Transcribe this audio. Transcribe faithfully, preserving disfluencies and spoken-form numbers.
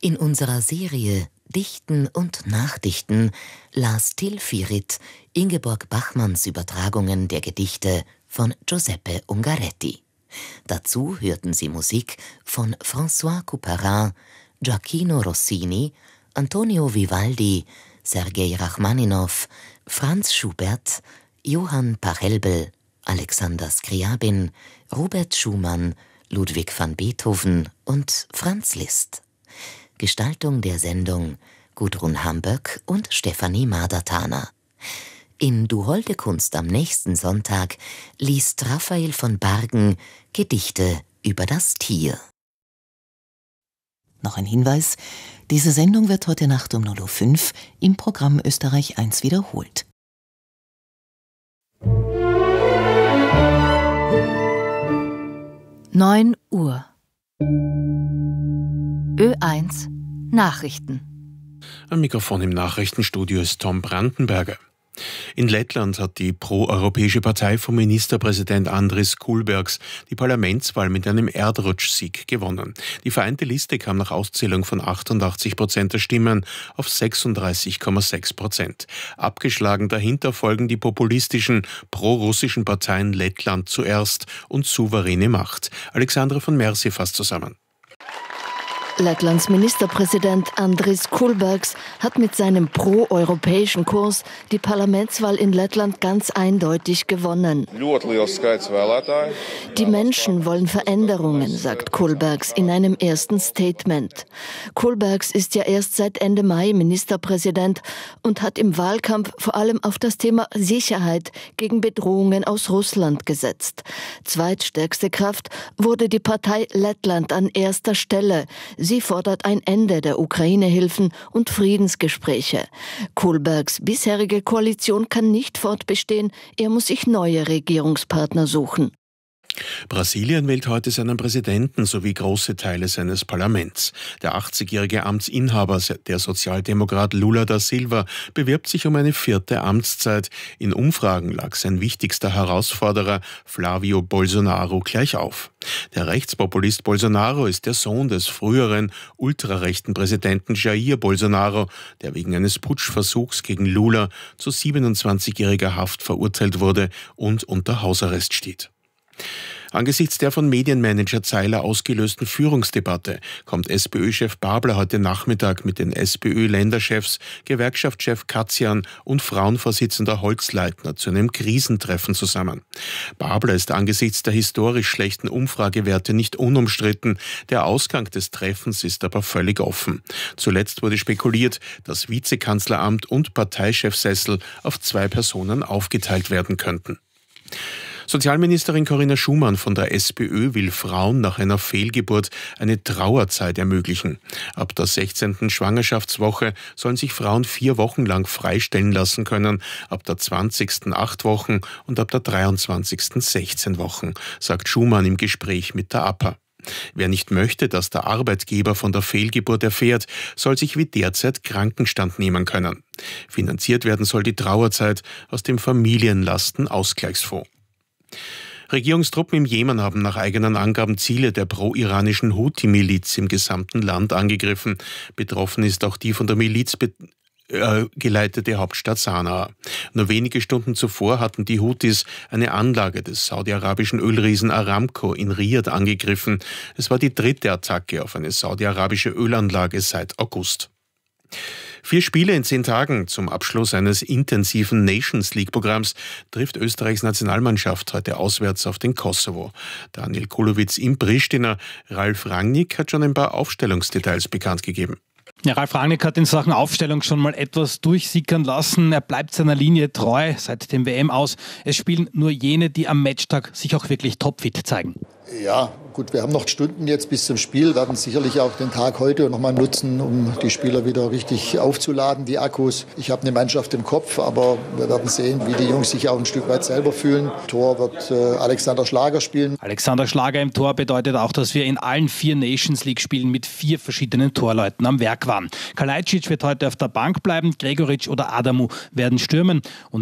In unserer Serie Dichten und Nachdichten las Till Virit Ingeborg Bachmanns Übertragungen der Gedichte von Giuseppe Ungaretti. Dazu hörten Sie Musik von François Couperin, Gioacchino Rossini, Antonio Vivaldi, Sergei Rachmaninow, Franz Schubert, Johann Pachelbel, Alexander Scriabin, Robert Schumann, Ludwig van Beethoven und Franz Liszt. Gestaltung der Sendung Gudrun Hamböck und Stefanie Madertaner. In Du holde Kunst am nächsten Sonntag liest Raphael von Bargen Gedichte über das Tier. Noch ein Hinweis: Diese Sendung wird heute Nacht um null Uhr fünf im Programm Österreich eins wiederholt. neun Uhr. Ö eins Nachrichten. Am Mikrofon im Nachrichtenstudio ist Tom Brandenberger. In Lettland hat die pro-europäische Partei von Ministerpräsident Andris Kulbergs die Parlamentswahl mit einem Erdrutschsieg gewonnen. Die vereinte Liste kam nach Auszählung von achtundachtzig Prozent der Stimmen auf sechsunddreißig Komma sechs Prozent. Abgeschlagen dahinter folgen die populistischen pro-russischen Parteien Lettland zuerst und Souveräne Macht. Alexandra von Mercy fasst zusammen. Lettlands Ministerpräsident Andris Kulbergs hat mit seinem pro-europäischen Kurs die Parlamentswahl in Lettland ganz eindeutig gewonnen. Die Menschen wollen Veränderungen, sagt Kulbergs in einem ersten Statement. Kulbergs ist ja erst seit Ende Mai Ministerpräsident und hat im Wahlkampf vor allem auf das Thema Sicherheit gegen Bedrohungen aus Russland gesetzt. Zweitstärkste Kraft wurde die Partei Lettland an erster Stelle. Sie fordert ein Ende der Ukraine-Hilfen und Friedensgespräche. Kulbergs bisherige Koalition kann nicht fortbestehen, er muss sich neue Regierungspartner suchen. Brasilien wählt heute seinen Präsidenten sowie große Teile seines Parlaments. Der achtzigjährige Amtsinhaber, der Sozialdemokrat Lula da Silva, bewirbt sich um eine vierte Amtszeit. In Umfragen lag sein wichtigster Herausforderer Flavio Bolsonaro gleich auf. Der Rechtspopulist Bolsonaro ist der Sohn des früheren ultrarechten Präsidenten Jair Bolsonaro, der wegen eines Putschversuchs gegen Lula zu siebenundzwanzigjähriger Haft verurteilt wurde und unter Hausarrest steht. Angesichts der von Medienmanager Zeiler ausgelösten Führungsdebatte kommt SPÖ-Chef Babler heute Nachmittag mit den SPÖ-Länderchefs, Gewerkschaftschef Katzian und Frauenvorsitzender Holzleitner zu einem Krisentreffen zusammen. Babler ist angesichts der historisch schlechten Umfragewerte nicht unumstritten. Der Ausgang des Treffens ist aber völlig offen. Zuletzt wurde spekuliert, dass Vizekanzleramt und Parteichefsessel auf zwei Personen aufgeteilt werden könnten. Sozialministerin Corinna Schumann von der SPÖ will Frauen nach einer Fehlgeburt eine Trauerzeit ermöglichen. Ab der sechzehnten Schwangerschaftswoche sollen sich Frauen vier Wochen lang freistellen lassen können, ab der zwanzigsten acht Wochen und ab der dreiundzwanzigsten sechzehn Wochen, sagt Schumann im Gespräch mit der A P A. Wer nicht möchte, dass der Arbeitgeber von der Fehlgeburt erfährt, soll sich wie derzeit Krankenstand nehmen können. Finanziert werden soll die Trauerzeit aus dem Familienlastenausgleichsfonds. Regierungstruppen im Jemen haben nach eigenen Angaben Ziele der pro-iranischen Houthi-Miliz im gesamten Land angegriffen. Betroffen ist auch die von der Miliz be- äh, geleitete Hauptstadt Sanaa. Nur wenige Stunden zuvor hatten die Houthis eine Anlage des saudi-arabischen Ölriesen Aramco in Riyadh angegriffen. Es war die dritte Attacke auf eine saudi-arabische Ölanlage seit August. Vier Spiele in zehn Tagen zum Abschluss eines intensiven Nations-League-Programms trifft Österreichs Nationalmannschaft heute auswärts auf den Kosovo. Daniel Kulowitz in Pristina. Ralf Rangnick hat schon ein paar Aufstellungsdetails bekannt gegeben. Ja, Ralf Rangnick hat in Sachen Aufstellung schon mal etwas durchsickern lassen. Er bleibt seiner Linie treu seit dem W M aus. Es spielen nur jene, die am Matchtag sich auch wirklich topfit zeigen. Ja, gut, wir haben noch Stunden jetzt bis zum Spiel, werden sicherlich auch den Tag heute nochmal nutzen, um die Spieler wieder richtig aufzuladen, die Akkus. Ich habe eine Mannschaft im Kopf, aber wir werden sehen, wie die Jungs sich auch ein Stück weit selber fühlen. Tor wird äh, Alexander Schlager spielen. Alexander Schlager im Tor bedeutet auch, dass wir in allen vier Nations League Spielen mit vier verschiedenen Torleuten am Werk waren. Kalajdzic wird heute auf der Bank bleiben, Gregoritsch oder Adamu werden stürmen und